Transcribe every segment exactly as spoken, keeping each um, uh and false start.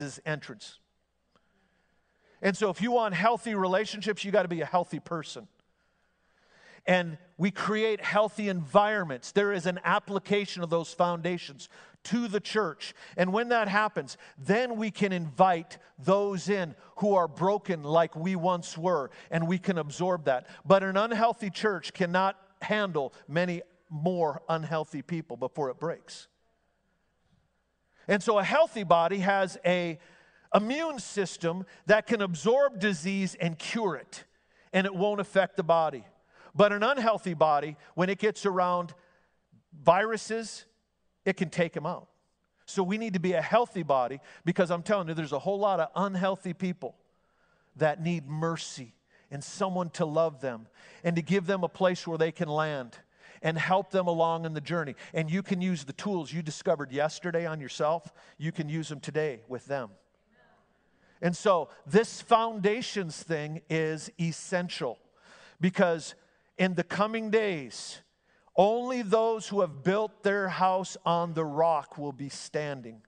entrance. And so if you want healthy relationships, you got to be a healthy person. And we create healthy environments. There is an application of those foundations to the church. And when that happens, then we can invite those in who are broken like we once were, and we can absorb that. But an unhealthy church cannot handle many more unhealthy people before it breaks. And so a healthy body has a immune system that can absorb disease and cure it, and it won't affect the body. But an unhealthy body, when it gets around viruses, it can take them out. So we need to be a healthy body, because I'm telling you, there's a whole lot of unhealthy people that need mercy and someone to love them and to give them a place where they can land and help them along in the journey. And you can use the tools you discovered yesterday on yourself. You can use them today with them. And so this foundations thing is essential, because in the coming days, only those who have built their house on the rock will be standing.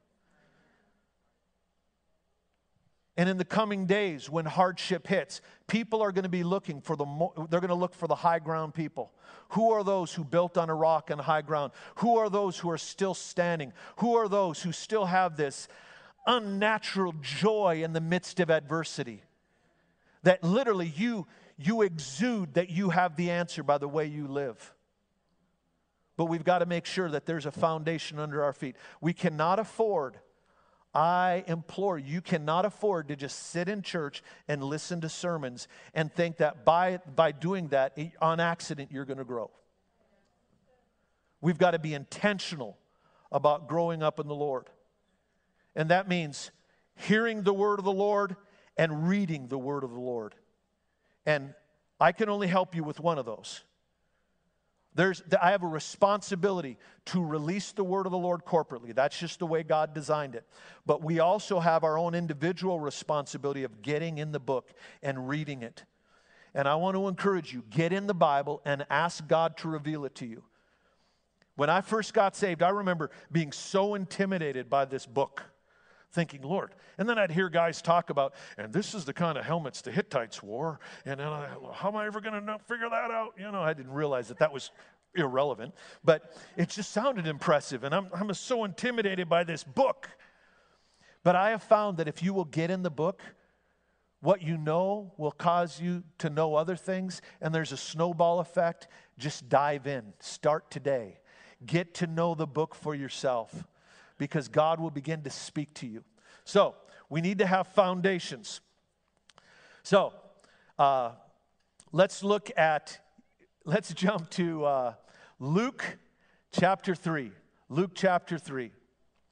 And in the coming days, when hardship hits, people are going to be looking for the, they're going to look for the high ground people. Who are those who built on a rock and high ground? Who are those who are still standing? Who are those who still have this unnatural joy in the midst of adversity? That literally you, you exude that you have the answer by the way you live. But we've got to make sure that there's a foundation under our feet. We cannot afford, I implore you, you cannot afford to just sit in church and listen to sermons and think that by, by doing that, on accident, you're going to grow. We've got to be intentional about growing up in the Lord. And that means hearing the word of the Lord and reading the word of the Lord. And I can only help you with one of those. There's, I have a responsibility to release the word of the Lord corporately. That's just the way God designed it. But we also have our own individual responsibility of getting in the book and reading it. And I want to encourage you, get in the Bible and ask God to reveal it to you. When I first got saved, I remember being so intimidated by this book, thinking, Lord. And then I'd hear guys talk about, and this is the kind of helmets the Hittites wore, and then I, how am I ever going to figure that out? You know, I didn't realize that that was irrelevant, but it just sounded impressive, and I'm, I'm so intimidated by this book. But I have found that if you will get in the book, what you know will cause you to know other things, and there's a snowball effect. Just dive in. Start today. Get to know the book for yourself, because God will begin to speak to you. So, we need to have foundations. So, uh, let's look at, let's jump to uh, Luke chapter three. Luke chapter three. I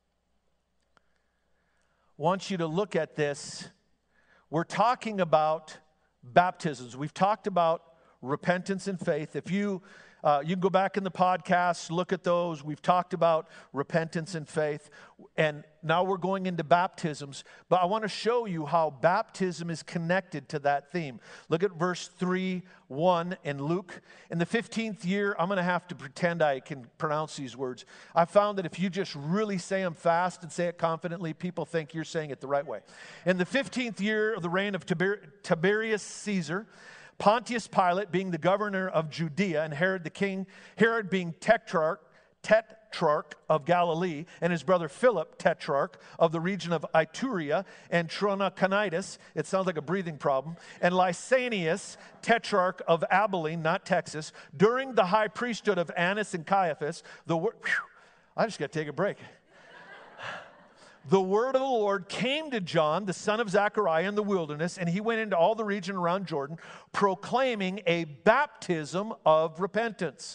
want you to look at this. We're talking about baptisms. We've talked about repentance and faith. If you Uh, you can go back in the podcast, look at those. We've talked about repentance and faith. And now we're going into baptisms. But I want to show you how baptism is connected to that theme. Look at verse three, one in Luke. In the fifteenth year, I'm going to have to pretend I can pronounce these words. I found that if you just really say them fast and say it confidently, people think you're saying it the right way. In the fifteenth year of the reign of Tiber- Tiberius Caesar, Pontius Pilate being the governor of Judea, and Herod the king, Herod being tetrarch, tetrarch of Galilee, and his brother Philip, tetrarch of the region of Iturea and Trachonitis, it sounds like a breathing problem, and Lysanias, tetrarch of Abilene, not Texas, during the high priesthood of Annas and Caiaphas, the word, I just got to take a break. The word of the Lord came to John, the son of Zechariah, in the wilderness, and he went into all the region around Jordan, proclaiming a baptism of repentance.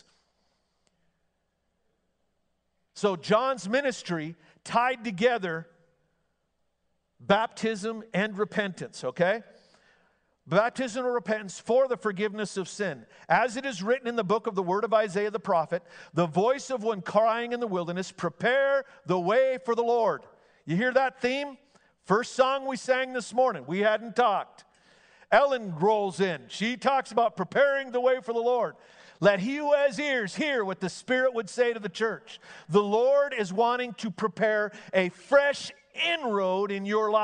So John's ministry tied together baptism and repentance, okay? Baptism of repentance for the forgiveness of sin. As it is written in the book of the word of Isaiah the prophet, the voice of one crying in the wilderness, prepare the way for the Lord. You hear that theme? First song we sang this morning. We hadn't talked. Ellen rolls in. She talks about preparing the way for the Lord. Let he who has ears hear what the Spirit would say to the church. The Lord is wanting to prepare a fresh inroad in your life.